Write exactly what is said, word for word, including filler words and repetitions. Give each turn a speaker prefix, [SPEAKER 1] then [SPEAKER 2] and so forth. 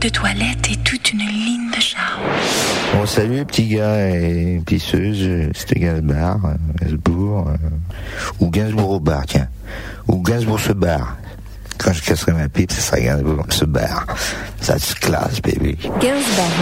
[SPEAKER 1] de toilette et toute une ligne de charme.
[SPEAKER 2] Bon, salut petit gars et pisseuse, c'était Gainsbourg, euh, Gainsbourg, euh, ou Gainsbourg au bar, tiens. Ou Gainsbourg se barre. Quand je casserai ma pipe, ça sera Gainsbourg se barre. Ça se classe, baby.
[SPEAKER 3] Gainsbourg.